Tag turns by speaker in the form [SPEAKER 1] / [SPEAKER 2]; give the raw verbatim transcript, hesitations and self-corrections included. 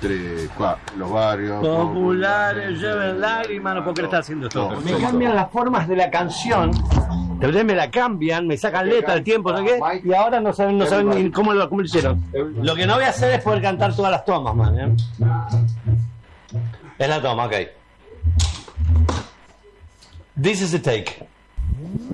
[SPEAKER 1] tres, cuatro, los barrios
[SPEAKER 2] populares lleven lágrimas, no puedo creer estar haciendo esto.
[SPEAKER 1] No,
[SPEAKER 2] Me
[SPEAKER 1] no,
[SPEAKER 2] cambian
[SPEAKER 1] no.
[SPEAKER 2] las formas de la canción, tal vez me la cambian, me sacan letra al tiempo, ¿no qué? Y ahora no saben, no saben ni cómo lo, cómo lo hicieron. Lo que no voy a hacer es poder cantar todas las tomas, man. ¿eh? Es la toma, ok. This is the take.